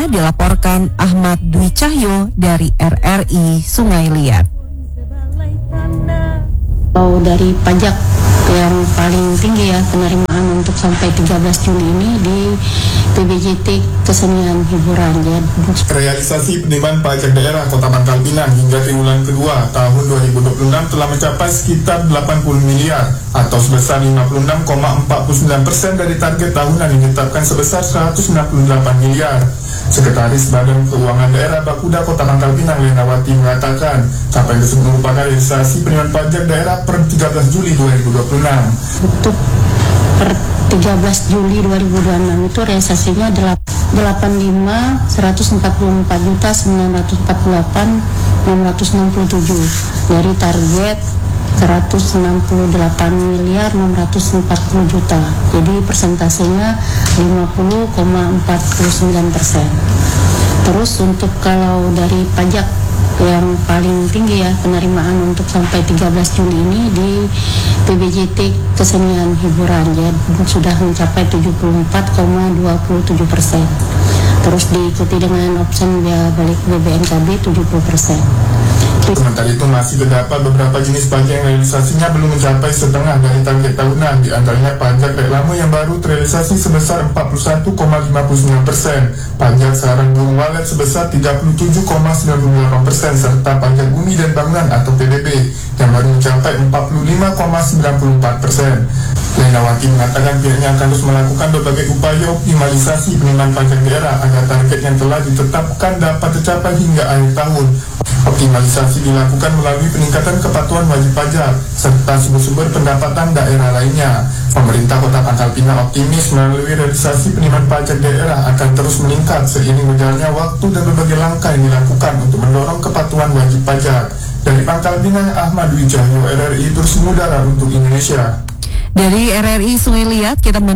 Dilaporkan Ahmad Dwi Cahyo dari RRI Sungai Liat. Dari pajak yang paling tinggi ya penerimaan untuk sampai 13 Juli ini di PBJT Kesenian Hiburan. Realisasi penerimaan pajak daerah Kota Pangkal Pinang hingga triwulan kedua tahun 2026 telah mencapai sekitar 80 miliar atau sebesar 56,49% dari target tahunan yang ditetapkan sebesar 168 miliar. Sekretaris Badan Keuangan Daerah Bakuda Kota Pangkal Pinang, Lenawati, mengatakan capaian tersebut merupakan realisasi penerimaan pajak daerah per 13 Juli 2026. Untuk per 13 Juli 2026 itu realisasinya 85.944.948.667 dari target 168 miliar 640 juta. Jadi persentasenya 50,49%. Terus untuk kalau dari pajak yang paling tinggi ya penerimaan untuk sampai 13 Juli ini di PBJT Kesenian Hiburan ya sudah mencapai 74,27%. Terus diikuti dengan option biaya balik BBNKB 70%. Sementara itu masih terdapat beberapa jenis pajak yang realisasinya belum mencapai setengah dari target tahunan, di antaranya pajak reklame yang baru terrealisasi sebesar 41,59%, pajak sarang burung walet sebesar 37,98%, serta pajak bumi dan bangunan atau PBB yang baru mencapai 45,94%. Lenawati mengatakan pihaknya akan terus melakukan berbagai upaya optimalisasi penerimaan pajak daerah agar target yang telah ditetapkan dapat tercapai hingga akhir tahun. Optimalisasi dilakukan melalui peningkatan kepatuhan wajib pajak serta sumber-sumber pendapatan daerah lainnya. Pemerintah Kota Pangkal Pinang optimis melalui realisasi penerimaan pajak daerah akan terus meningkat seiring berjalannya waktu dan berbagai langkah yang dilakukan untuk mendorong kepatuhan wajib pajak. Dari Pangkal Pinang, Ahmad Dwi Cahyo, RRI terus mengudara untuk Indonesia. Dari RRI Sungai Liat kita